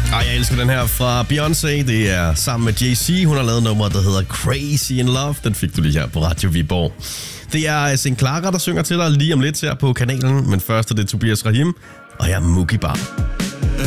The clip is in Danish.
Jeg elsker den her fra Beyoncé. Det er sammen med Jay-Z. Hun har lavet nummer, der hedder Crazy in Love. Den fik du lige her på Radio Viborg. Det er St. Clara, der synger til dig lige om lidt her på kanalen. Men først er det Tobias Rahim, og jeg er Mugibar.